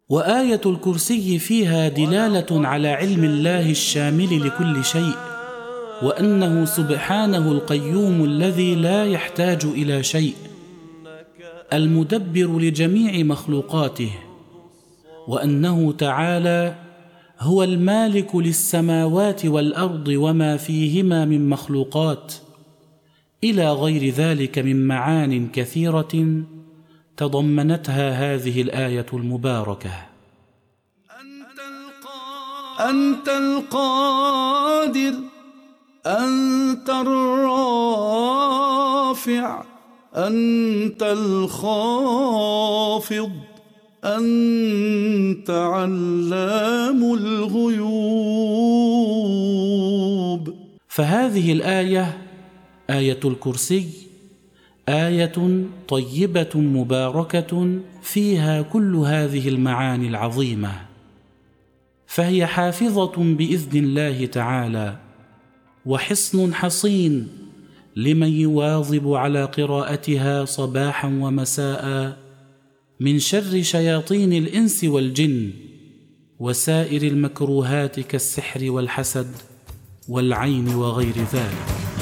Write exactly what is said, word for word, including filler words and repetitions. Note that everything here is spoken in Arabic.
وآية الكرسي فيها دلالة على علم الله الشامل لكل شيء، وأنه سبحانه القيوم الذي لا يحتاج إلى شيء، المدبر لجميع مخلوقاته، وأنه تعالى هو المالك للسماوات والأرض وما فيهما من مخلوقات، إلى غير ذلك من معان كثيرة تضمنتها هذه الآية المباركة. أنت القادر، أنت الرافع، أنت الخافض، أنت علام الغيوب. فهذه الآية آية الكرسي آية طيبة مباركة فيها كل هذه المعاني العظيمة، فهي حافظة بإذن الله تعالى، وحصن حصين لمن يواظب على قراءتها صباحا ومساء من شر شياطين الإنس والجن وسائر المكروهات كالسحر والحسد والعين وغير ذلك.